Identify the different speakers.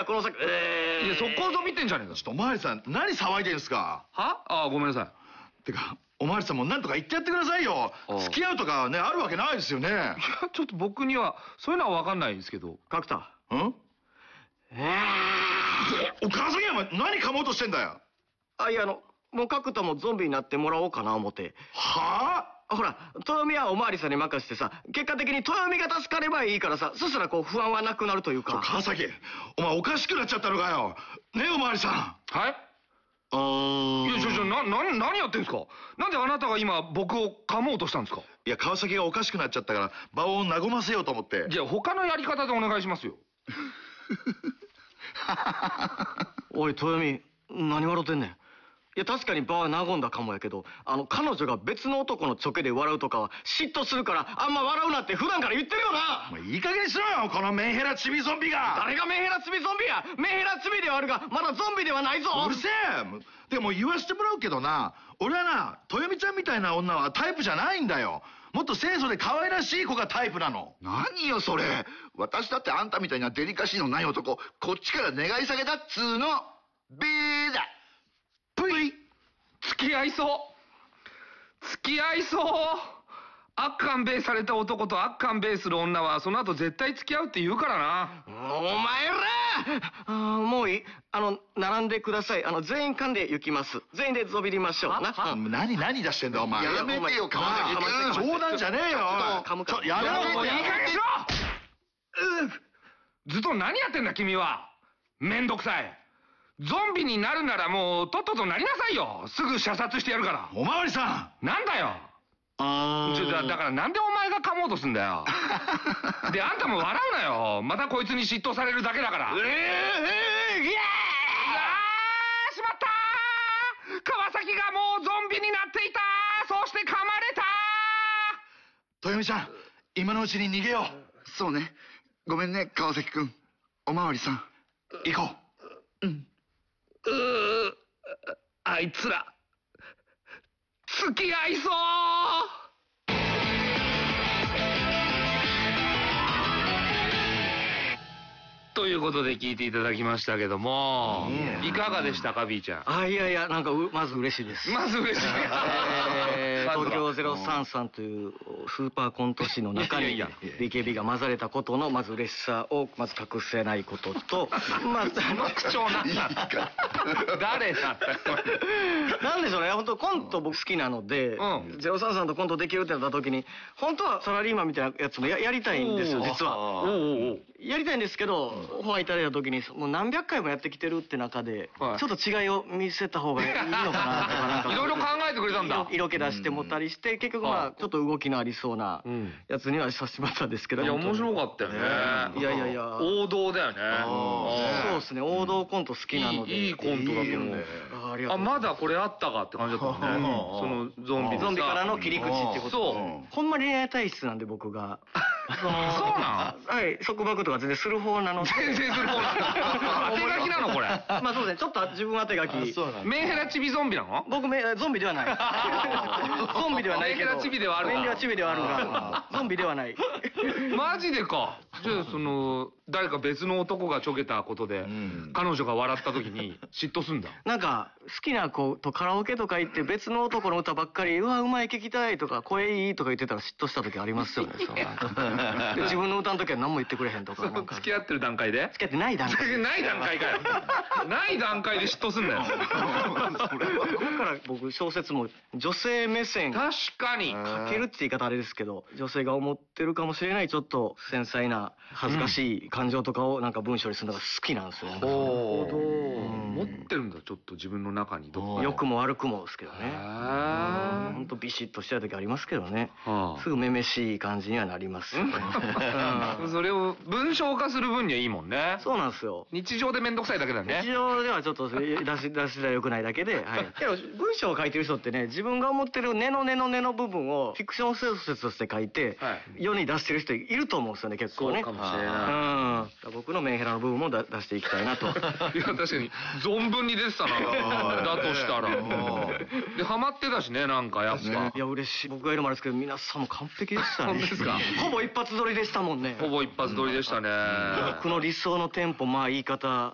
Speaker 1: この先。
Speaker 2: いや、そこぞ見てんじゃねえか。
Speaker 3: ちょっとおまわりさん、何騒いでんすか？
Speaker 2: は？あ、ごめんなさい。
Speaker 3: てか、おまわりさんもなんとか言ってやってくださいよ。付き合うとかね、あるわけないですよね。
Speaker 2: いや、ちょっと僕には、そういうのは分かんないんですけど。
Speaker 1: 角田。
Speaker 3: ん？お川崎山、何噛もうとしてんだよ。
Speaker 1: いや、もう角田もゾンビになってもらおうかな思って。
Speaker 3: はあ？
Speaker 1: ほら、豊美はおまわりさんに任してさ、結果的に豊美が助かればいいからさ、そしたらこう不安はなくなるというか。
Speaker 3: 川崎、お前おかしくなっちゃったのかよ。ねえ、おまわりさん。
Speaker 2: はい？いや、何やってんすか？なんであなたが今僕を噛もうとしたんですか？
Speaker 3: いや、川崎がおかしくなっちゃったから場を和ませようと思って。
Speaker 2: じゃあ他のやり方でお願いしますよ。
Speaker 1: おい、豊美、何笑ってんねん。いや、確かに場は和んだかもやけど、彼女が別の男のちょけで笑うとかは嫉妬するからあんま笑うなって普段から言ってるよな。
Speaker 3: お前いい加減にしろよ、このメンヘラチビゾンビが。
Speaker 1: 誰がメンヘラチビゾンビや。メンヘラチビではあるが、まだゾンビではないぞ。
Speaker 3: うるせえ。でも言わしてもらうけどな、俺はな、豊美ちゃんみたいな女はタイプじゃないんだよ。もっと清楚で可愛らしい子がタイプなの。
Speaker 4: 何よそれ。私だってあんたみたいなデリカシーのない男、こっちから願い下げだっつーの。ビーだ。
Speaker 3: ぷい。
Speaker 2: 付き合いそう。付き合いそう。悪感ベイされた男と悪感ベイする女はその後絶対付き合うって言うからな。
Speaker 1: お前らもういい。並んでください。全員噛んで行きます。全員でゾビりましょうな。
Speaker 3: 何出してんだお前。
Speaker 4: やめてよ、川崎君。
Speaker 3: 冗談じゃねえよ。やめろ。
Speaker 2: もういい加減にしろ。ずっと何やってんだ君は。めんどくさい。ゾンビになるならもうとっととなりなさいよ。すぐ射殺してやるから。
Speaker 3: おまわりさ
Speaker 2: ん。なんだよ。だからなんでお前が噛もうとすんだよ。で、あんたも笑うなよ。またこいつに嫉妬されるだけだから。しまったー。川崎がもうゾンビになっていた。そして噛まれた。
Speaker 3: 豊美ちゃん、今のうちに逃げよう。
Speaker 4: そうね。ごめんね、川崎君。おまわりさん。
Speaker 3: 行こう。
Speaker 2: あいつら付き合いそう。ということで聞いていただきましたけども、いかがでしたか、B ちゃん。
Speaker 1: いや、なんかまず嬉しいです。
Speaker 2: まず嬉しい。
Speaker 1: 東京033というスーパーコント師の中に BKB が混ざれたことのまず嬉しさをまず隠せないことと、
Speaker 2: 口調なんだ。誰だった
Speaker 1: なんでしょうね、本当コント僕好きなので、033とコントできるってなった時に、本当はサラリーマンみたいなやつもやりたいんですよ、実は。やりたいんですけど、オファーいただいた時に、もう何百回もやってきてるって中で、ちょっと違いを見せた方がいいのかなとか、なんか。
Speaker 2: いろいろ考えてくれたんだ。
Speaker 1: 色気出してもったりして、結局まあ、ちょっと動きのありそうなやつにはさせてもらったんですけど。
Speaker 2: いや、面白かったよね。
Speaker 1: いや。
Speaker 2: 王道だよね。
Speaker 1: そうですね、王道コント好きなので。
Speaker 2: いいコントだと思う。あ、まだこれあったかって感じだったもんね。そのゾンビ
Speaker 1: からの切り口ってこと。
Speaker 2: そう。
Speaker 1: ほんま恋愛体質なんで僕が。
Speaker 2: そうなん？
Speaker 1: はい、束縛とか全然する方なので。
Speaker 2: 全然する方なの？当て書きなのこれ。
Speaker 1: まあそうですね、ちょっと自分当て書き。
Speaker 2: メンヘラチビゾンビなの？
Speaker 1: 僕ゾンビではない。ゾンビではないけど。
Speaker 2: メンヘラチビではあるが。
Speaker 1: メンヘラチビではあるが、ゾンビではない。
Speaker 2: マジでか。じゃあ誰か別の男がちょけたことで彼女が笑った時に嫉妬すんだ。
Speaker 1: なんか好きな子とカラオケとか行って別の男の歌ばっかり、うわうまい聞きたいとか声いいとか言ってたら嫉妬した時ありますよね。で自分の歌の時は何も言ってくれへんとか。
Speaker 2: 付き合ってる段階で？
Speaker 1: 付き合ってない段階。
Speaker 2: ない段階かよ。ない段階で嫉妬すんだよ。
Speaker 1: だから僕小説も女性目線
Speaker 2: 確かに
Speaker 1: かけるって言い方あれですけど、女性が思ってるかもしれないちょっと繊細な恥ずかしい感情とかをなんか文章にするのが好きなんですよ。なる
Speaker 2: ほど。持ってるんだ、ちょっと自分の中に。
Speaker 1: 良くも悪くもですけどね。ほんとビシッとしてる時ありますけどね。すぐめめしい感じにはなります。
Speaker 2: それを文章化する分にはいいもんね。
Speaker 1: そうなんですよ。
Speaker 2: 日常でめんどくさいだけだね。
Speaker 1: 日常ではちょっと出しが良くないだけで。けど文章を書いてる人ってね、自分が思ってる根の部分をフィクション小説として書いて世に出してる人いると思うんですよね、結構ね。
Speaker 2: そうかもしれない。
Speaker 1: 僕のメンヘラの部分も出していきたいなと。
Speaker 2: いや確かに存分に出てたな。だとしたら。でハマってたしね、なんかやっぱ。
Speaker 1: いや嬉しい。僕が言うのもあれですけど、皆さんも完璧でしたね。
Speaker 2: 本当ですか？
Speaker 1: ほぼ一発撮りでしたもんね。
Speaker 2: ほぼ一発撮りでしたね。
Speaker 1: 僕の理想のテンポ、まあ言い方